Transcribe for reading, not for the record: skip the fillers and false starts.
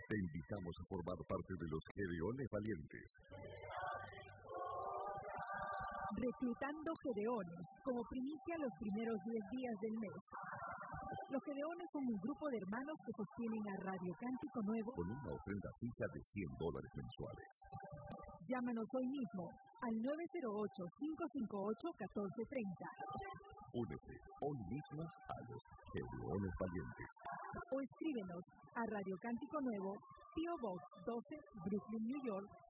Te invitamos a formar parte de los Gedeones Valientes. Reclutando Gedeones, como primicia los primeros 10 días del mes. Los Gedeones son un grupo de hermanos que sostienen a Radio Cántico Nuevo con una ofrenda fija de $100 mensuales. Llámanos hoy mismo al 908-558-1430. Únete hoy mismo a los Gedeones Valientes. O escríbenos a Radio Cántico Nuevo, P.O. Box 12, Brooklyn, New York,